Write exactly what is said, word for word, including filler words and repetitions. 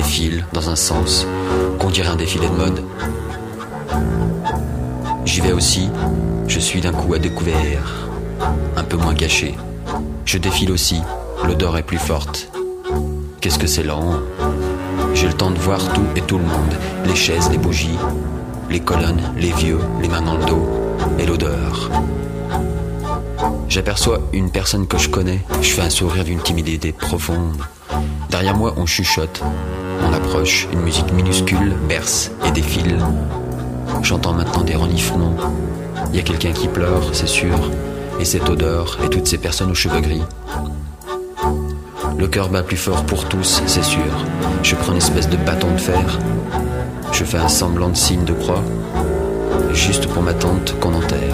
défilent dans un sens qu'on dirait un défilé de mode. J'y vais aussi, je suis d'un coup à découvert, un peu moins caché. Je défile aussi, l'odeur est plus forte. Qu'est-ce que c'est lent. J'ai le temps de voir tout et tout le monde, les chaises, les bougies, les colonnes, les vieux, les mains dans le dos, et l'odeur. J'aperçois une personne que je connais, je fais un sourire d'une timidité profonde. Derrière moi, on chuchote, on approche, une musique minuscule berce et défile. J'entends maintenant des reniflements. Il y a quelqu'un qui pleure, c'est sûr, et cette odeur et toutes ces personnes aux cheveux gris. Le cœur bat plus fort pour tous, c'est sûr. Je prends une espèce de bâton de fer. Je fais un semblant de signe de croix, juste pour ma tante qu'on enterre.